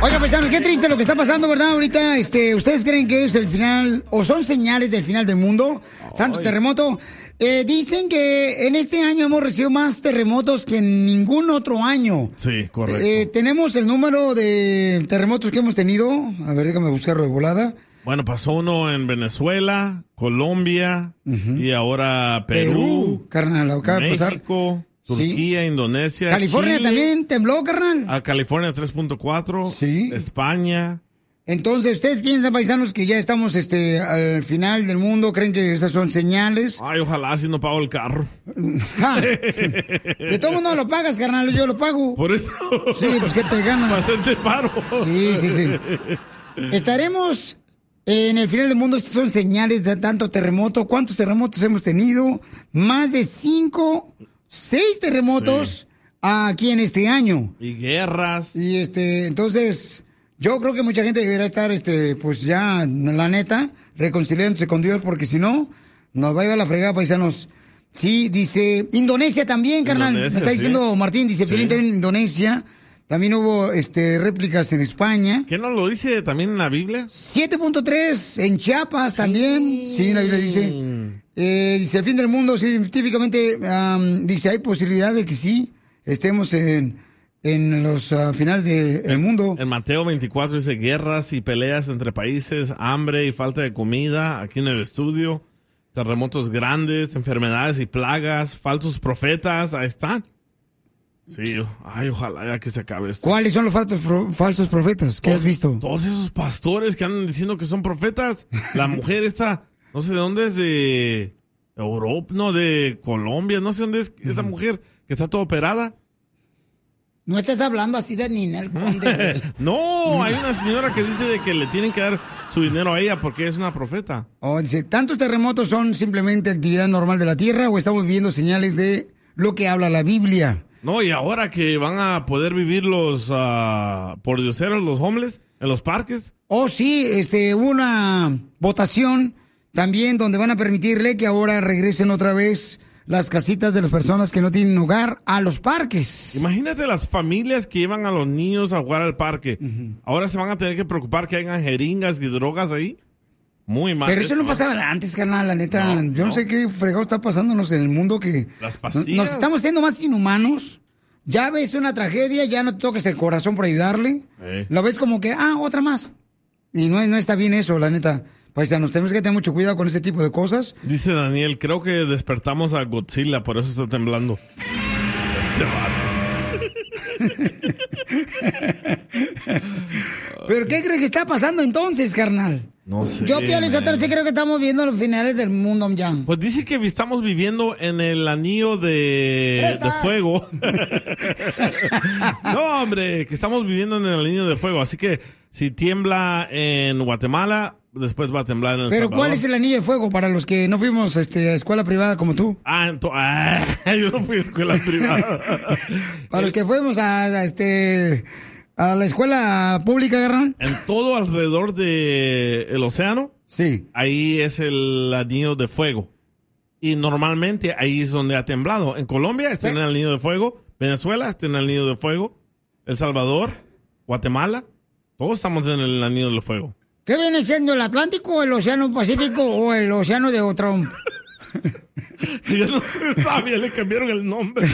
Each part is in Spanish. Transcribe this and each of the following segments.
Oiga, paisanos, qué triste lo que está pasando, ¿verdad? Ahorita, ¿ustedes creen que es el final o son señales del final del mundo? Tanto terremoto. Dicen que en este año hemos recibido más terremotos que en ningún otro año. Sí, correcto. Tenemos el número de terremotos que hemos tenido. A ver, déjame buscarlo de volada. Bueno, pasó uno en Venezuela, Colombia y ahora Perú, carnal, acaba de pasar. México, Turquía, sí. Indonesia, California Chile, también tembló, carnal. A California 3.4, sí. España. Entonces, ¿ustedes piensan, paisanos, que ya estamos al final del mundo? ¿Creen que esas son señales? Ay, ojalá si no pago el carro. De todo mundo no lo pagas, carnal, yo lo pago. Por eso. Sí, pues ¿qué te ganas? Bastante paro. Sí. Estaremos en el final del mundo. Estas son señales de tanto terremoto. ¿Cuántos terremotos hemos tenido? Más de 6 terremotos aquí en este año. Y guerras. Y entonces, yo creo que mucha gente deberá estar, pues ya, la neta, reconciliándose con Dios, porque si no, nos va a llevar la fregada, paisanos. Sí, dice, Indonesia también, carnal. Me está diciendo Martín, dice, también en Indonesia. También hubo réplicas en España. ¿Qué no lo dice también en la Biblia? 7.3 en Chiapas también. Sí, la Biblia dice. Dice, el fin del mundo, científicamente, dice, hay posibilidad de que sí estemos en los finales del mundo. En Mateo 24 dice, guerras y peleas entre países, hambre y falta de comida, aquí en el estudio, terremotos grandes, enfermedades y plagas, falsos profetas, ahí están. Sí, ay, ojalá ya que se acabe esto. ¿Cuáles son los falsos profetas? ¿Qué has visto? Todos esos pastores que andan diciendo que son profetas. La mujer esta, no sé de dónde es, de Europa, no, de Colombia, no sé dónde es esa mujer que está toda operada. No estás hablando así de Ninel Conde. No, hay una señora que dice de que le tienen que dar su dinero a ella porque es una profeta. Dice, ¿tantos terremotos son simplemente actividad normal de la Tierra o estamos viviendo señales de lo que habla la Biblia? No, y ahora que van a poder vivir los pordioseros, los homeless, en los parques. Oh, sí, hubo una votación también donde van a permitirle que ahora regresen otra vez las casitas de las personas que no tienen hogar a los parques. Imagínate las familias que llevan a los niños a jugar al parque. Ahora se van a tener que preocupar que hayan jeringas y drogas ahí. Muy mal. Pero eso no pasaba antes, carnal, la neta. Yo no sé qué fregado está pasándonos en el mundo que las pastillas. Nos estamos haciendo más inhumanos. Ya ves una tragedia, ya no te toques el corazón por ayudarle. Lo ves como que, otra más. Y no está bien eso, la neta. Paisanos, tenemos que tener mucho cuidado con ese tipo de cosas. Dice Daniel, creo que despertamos a Godzilla, por eso está temblando. Este vato. ¿Pero qué crees que está pasando entonces, carnal? No sé. Yo, Piolín Sotelo, sí creo que estamos viendo los finales del mundo, ya. Pues dice que estamos viviendo en el anillo de fuego. No, hombre, que estamos viviendo en el anillo de fuego. Así que si tiembla en Guatemala, después va a temblar en El Salvador. ¿Pero cuál es el anillo de fuego para los que no fuimos a escuela privada como tú? Yo no fui a escuela privada. Para los que fuimos a la escuela pública, carnal. En todo alrededor del océano, sí, ahí es el anillo de fuego. Y normalmente ahí es donde ha temblado. En Colombia está en el anillo de fuego, Venezuela está en el anillo de fuego, El Salvador, Guatemala, todos estamos en el anillo de fuego. ¿Qué viene siendo el Atlántico, el Océano Pacífico o el Océano de Trump? Ya no se sabía, le cambiaron el nombre.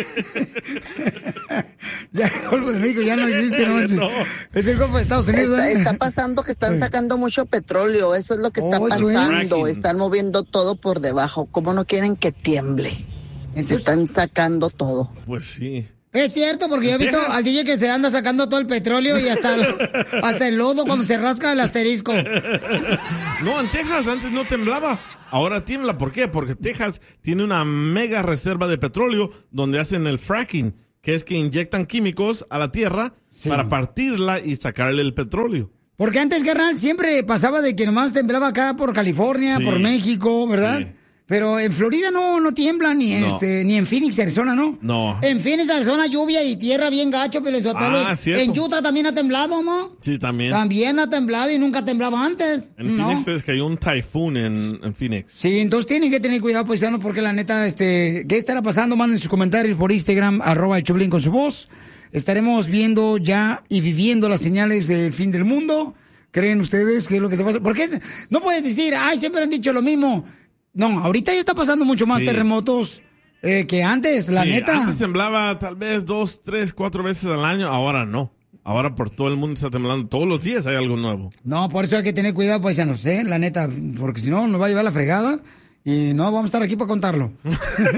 Ya el Golfo de México ya no existe, ¿no? Es el Golfo de Estados Unidos. Está pasando que están sacando mucho petróleo, eso es lo que está pasando. Están moviendo todo por debajo. ¿Cómo no quieren que tiemble? Se están sacando todo. Pues sí. Es cierto, porque yo he visto al DJ que se anda sacando todo el petróleo y hasta el lodo cuando se rasca el asterisco. No, en Texas antes no temblaba. Ahora tiembla. ¿Por qué? Porque Texas tiene una mega reserva de petróleo donde hacen el fracking, que es que inyectan químicos a la tierra para partirla y sacarle el petróleo. Porque antes, carnal, siempre pasaba de que nomás temblaba acá por California, por México, ¿verdad? Sí. Pero en Florida no tiembla, ni en Phoenix, Arizona, ¿no? No. En Phoenix, Arizona, lluvia y tierra bien gacho, pero cierto. En Utah también ha temblado, ¿no? Sí, también. También ha temblado y nunca temblaba antes. En Phoenix cayó un typhoon en Phoenix. Sí, entonces tienen que tener cuidado, paisanos, porque la neta, ¿qué estará pasando? Manden sus comentarios por Instagram, @el Choplin con su voz. estaremos viendo ya y viviendo las señales del fin del mundo. ¿Creen ustedes que es lo que está pasando? Porque no puedes decir, ay, siempre han dicho lo mismo. No, ahorita ya está pasando mucho más terremotos que antes, la neta. Antes temblaba tal vez 2, 3, 4 veces al año, ahora no. Ahora por todo el mundo está temblando. Todos los días hay algo nuevo. No, por eso hay que tener cuidado, paisanos, la neta, porque si no, nos va a llevar la fregada y no vamos a estar aquí para contarlo. El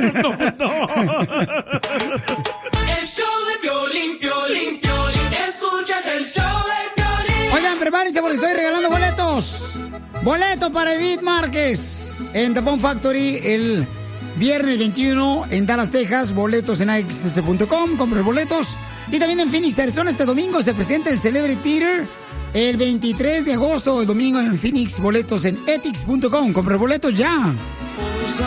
show de Piolín, Piolín, Piolín. Escuchas el show de Piolín. Oigan, prepárense porque estoy regalando boletos. Boletos para Edith Márquez en The Bomb Factory el viernes 21 en Dallas, Texas. Boletos en axs.com. Compre boletos. Y también en Phoenix, Arizona, este domingo se presenta el Celebrity Theater. El 23 de agosto, el domingo en Phoenix. Boletos en ethics.com. Compre boletos ya.